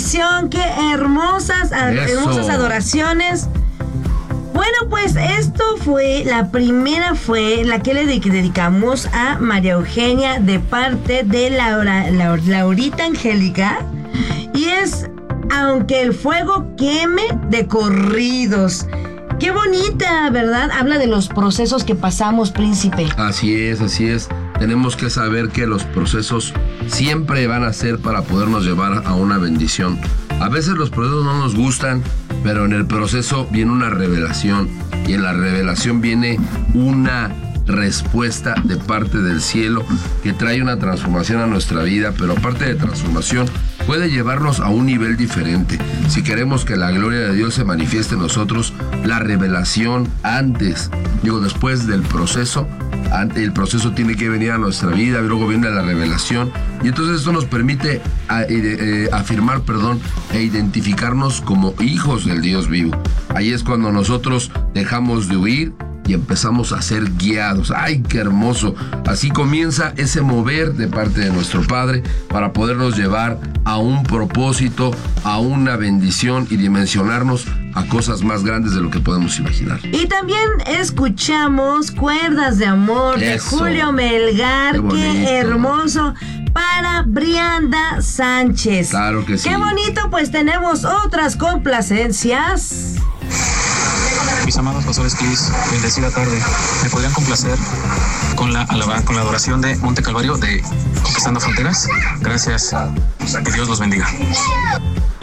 bendición, qué hermosas adoraciones. Bueno, pues esto la primera fue la que le dedicamos a María Eugenia de parte de Laurita Angélica. Y es Aunque el fuego queme, de corridos. Qué bonita, ¿verdad? Habla de los procesos que pasamos, príncipe. Así es. Tenemos que saber que los procesos siempre van a ser para podernos llevar a una bendición. A veces los procesos no nos gustan, pero en el proceso viene una revelación. Y en la revelación viene una respuesta de parte del cielo que trae una transformación a nuestra vida, pero aparte de transformación, puede llevarnos a un nivel diferente. Si queremos que la gloria de Dios se manifieste en nosotros, la revelación después del proceso, el proceso tiene que venir a nuestra vida, luego viene la revelación, y entonces esto nos permite afirmar e identificarnos como hijos del Dios vivo. Ahí es cuando nosotros dejamos de huir y empezamos a ser guiados. ¡Ay, qué hermoso! Así comienza ese mover de parte de nuestro Padre para podernos llevar a un propósito, a una bendición y dimensionarnos a cosas más grandes de lo que podemos imaginar. Y también escuchamos Cuerdas de Amor de Julio Melgar. ¡Qué hermoso! Para Brianda Sánchez. Claro que sí. ¡Qué bonito! Pues tenemos otras complacencias. Mis amados pastores Clis, bendecida tarde. ¿Me podrían complacer con la adoración de Monte Calvario de Conquistando Fronteras? Gracias. Que Dios los bendiga.